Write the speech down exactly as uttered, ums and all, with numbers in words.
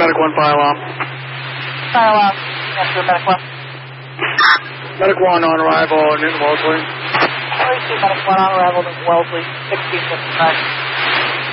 Medic one, fire alarm. Fire alarm. Answer Medic one. Medic one on arrival, Newton Wellesley. Medic one on arrival, Newton Wellesley, sixteen fifty-nine.